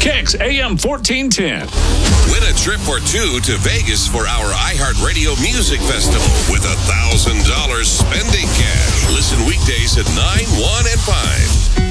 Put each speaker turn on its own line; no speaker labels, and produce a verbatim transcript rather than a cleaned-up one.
Kicks A M fourteen ten.
Win a trip or two to Vegas for our iHeartRadio Music Festival with a one thousand dollars spending cash. Listen weekdays at nine, one, and five.